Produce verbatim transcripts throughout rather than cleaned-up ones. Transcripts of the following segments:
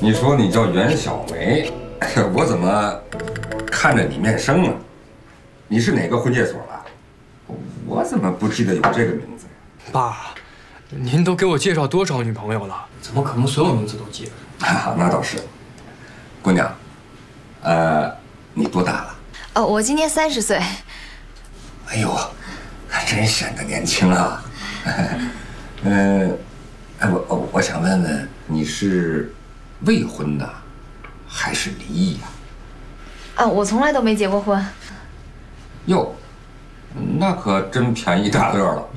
你说你叫袁小梅，我怎么看着你面生啊？你是哪个婚介所的？我怎么不记得有这个名字呀？ 爸，您都给我介绍多少女朋友了？怎么可能所有名字都记得？ 啊，那倒是。姑娘，呃，你多大了？ 哦，我今年三十岁。 哎呦，还真显得年轻啊。嗯，哎，我我我想问问，你是未婚的，还是离异呀？ 啊，我从来都没结过婚。 哟，那可真便宜大乐了。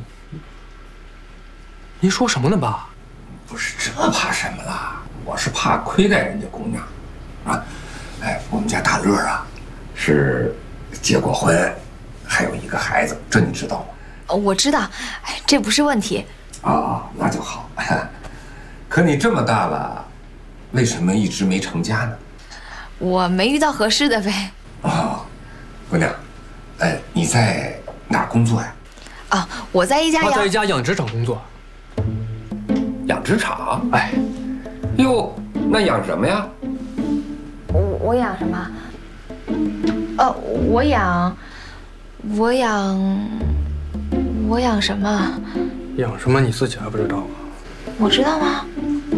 您说什么呢，爸？ 不是这怕什么啦？我是怕亏待人家姑娘，啊，哎，我们家大乐啊，是结过婚，还有一个孩子，这你知道吗？ 哦，我知道，哎，这不是问题。 啊，那就好。可你这么大了，为什么一直没成家呢？ 我没遇到合适的呗。 哦，姑娘，哎，你在哪儿工作呀？ 啊，我在一家他养在一家养殖场工作。 养殖场？ 哎， 哟，那养什么呀？ 我我养什么？呃，我养，我养，我养什么？ 养什么你自己还不知道吗？ 我知道吗？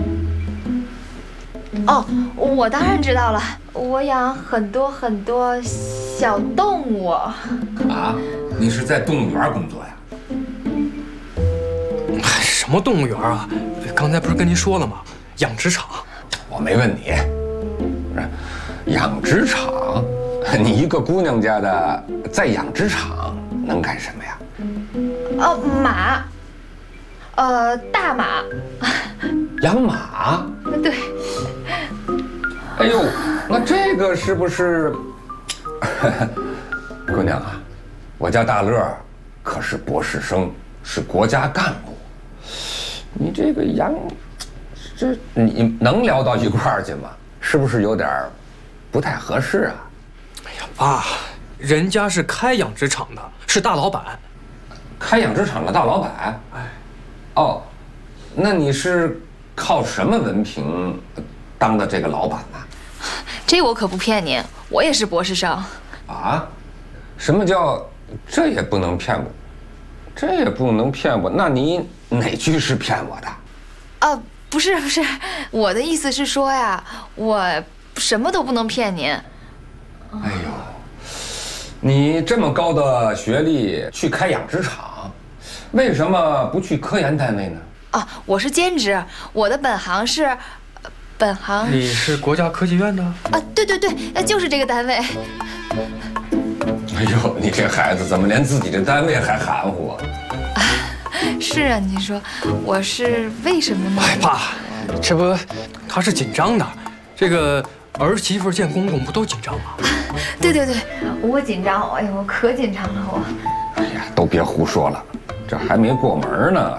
哦，我当然知道了。我养很多很多小动物。 啊，你是在动物园工作呀？ 什么动物园啊？刚才不是跟您说了吗？养殖场。 我没问你，不是养殖场，你一个姑娘家的在养殖场能干什么呀？ 哦，马，呃，大马。 养马？ 对。 哎呦，那这个是不是？姑娘啊，我家大乐可是博士生，是国家干部。你这个养，这你能聊到一块儿去吗？是不是有点不太合适啊？ 哎呀，爸，人家是开养殖场的，是大老板。 开养殖场的大老板？哎，哦，那你是靠什么文凭当的这个老板呢？ 这我可不骗您，我也是博士生。 啊？什么叫这也不能骗我？这也不能骗我？那你哪句是骗我的？ 啊，不是不是，我的意思是说呀，我什么都不能骗您。 哎呦，你这么高的学历去开养殖场，为什么不去科研单位呢？ 啊，我是兼职，我的本行是，本行。 你是国家科技院的？ 啊，对对对，就是这个单位。 哎呦，你这孩子怎么连自己的单位还含糊啊？ 啊，是啊，你说我是为什么呢？ 哎，爸，这不，他是紧张的。这个儿媳妇见公公不都紧张吗？ 对对对，我紧张，哎呦，我可紧张了我。 哎呀，都别胡说了，这还没过门呢。